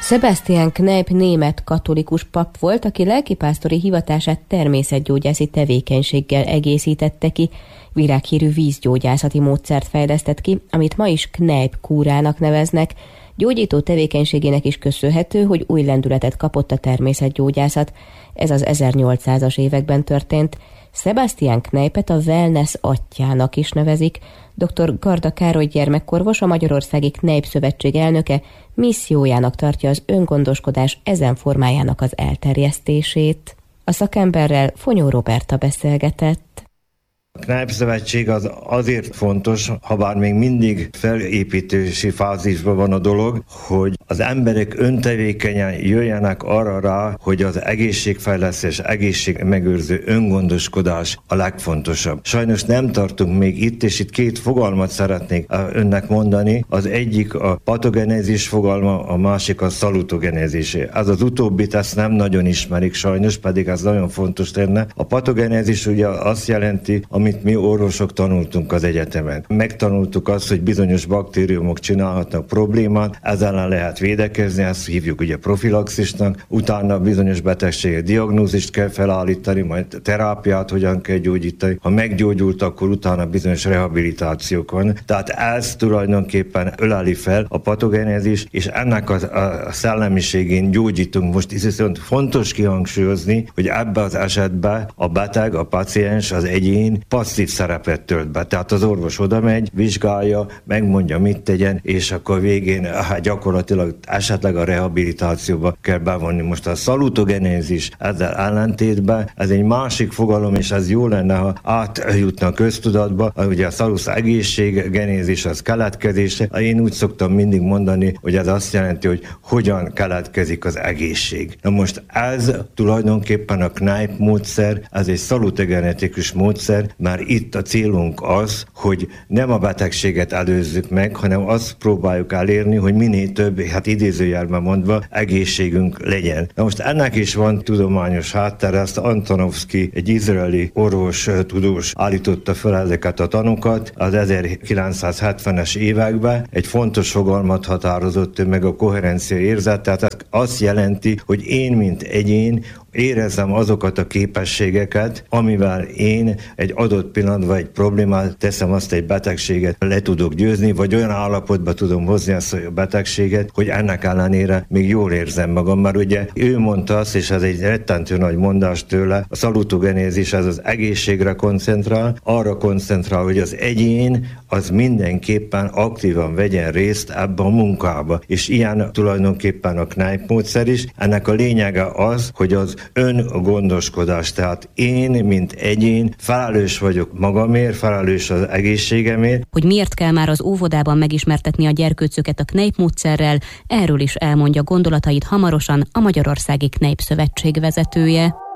Sebastian Kneipp német katolikus pap volt, aki lelkipásztori hivatását természetgyógyászi tevékenységgel egészítette ki, világhírű vízgyógyászati módszert fejlesztett ki, amit ma is Kneipp kúrának neveznek. Gyógyító tevékenységének is köszönhető, hogy új lendületet kapott a természetgyógyászat. Ez az 1800-as években történt. Sebastian Kneippet a wellness atyjának is nevezik. Dr. Garda Károly gyermekkorvos, a Magyarországi Kneipp Szövetség elnöke missziójának tartja az öngondoskodás ezen formájának az elterjesztését. A szakemberrel Fonyó Roberta beszélgetett. A Kneipp Szövetség az azért fontos, habár még mindig felépítési fázisban van a dolog, hogy az emberek öntevékenyen jöjjenek arra rá, hogy az egészségfejlesztés, egészségmegőrző öngondoskodás a legfontosabb. Sajnos nem tartunk még itt, és itt két fogalmat szeretnék önnek mondani. Az egyik a patogenezis fogalma, a másik a szalutogenezis. Ez az utóbbit ezt nem nagyon ismerik sajnos, pedig ez nagyon fontos lenne. A patogenezis ugye azt jelenti, amit mi orvosok tanultunk az egyetemen. Megtanultuk azt, hogy bizonyos baktériumok csinálhatnak problémát, ezzel ellen lehet védekezni, ezt hívjuk ugye profilaxisnak, utána bizonyos betegségek diagnózist kell felállítani, majd terápiát hogyan kell gyógyítani. Ha meggyógyult, akkor utána bizonyos rehabilitációk van. Tehát ez tulajdonképpen öleli fel a patogenezis, és ennek a szellemiségén gyógyítunk. Most viszont fontos kihangsúlyozni, hogy ebben az esetben a beteg, a paciens, az egyén passzív szerepet tölt be. Tehát az orvos oda megy, vizsgálja, megmondja, mit tegyen, és akkor végén gyakorlatilag esetleg a rehabilitációba kell bevonni. Most a szalutogenézis ezzel ellentétben, ez egy másik fogalom, és ez jó lenne, ha átjutna a köztudatba. Ugye a szalusz egészséggenézis, az keletkezése. Én úgy szoktam mindig mondani, hogy ez azt jelenti, hogy hogyan keletkezik az egészség. Na most ez tulajdonképpen a Kneipp módszer, ez egy szalutogenetikus módszer, már itt a célunk az, hogy nem a betegséget előzzük meg, hanem azt próbáljuk elérni, hogy minél több, idézőjelben mondva, egészségünk legyen. Na most ennek is van tudományos háttere, ezt Antonovsky, egy izraeli orvos tudós állította fel ezeket a tanokat az 1970-es években. Egy fontos fogalmat határozott meg, a koherencia érzet, tehát ez azt jelenti, hogy én, mint egyén, érezzem azokat a képességeket, amivel én egy adott pillanatban egy problémát teszem, azt egy betegséget le tudok győzni, vagy olyan állapotba tudom hozni ezt a betegséget, hogy ennek ellenére még jól érzem magam. Mert ugye ő mondta azt, és ez egy rettentő nagy mondás tőle, a szalutogenézis, ez az egészségre koncentrál, arra koncentrál, hogy az egyén az mindenképpen aktívan vegyen részt ebbe a munkába. És ilyen tulajdonképpen a Kneipp módszer is. Ennek a lényege az, hogy az öngondoskodás, tehát én, mint egyén felelős vagyok magamért, felelős az egészségemért. Hogy miért kell már az óvodában megismertetni a gyerkőcöket a Kneipp módszerrel, erről is elmondja gondolatait hamarosan a Magyarországi Kneipp Szövetség vezetője.